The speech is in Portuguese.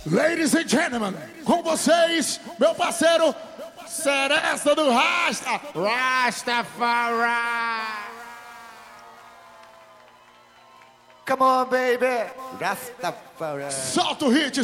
Ladies and gentlemen, com vocês, meu parceiro, Seresta do Rasta, Rastafari. Come on, baby, Rastafari. Solta o hit,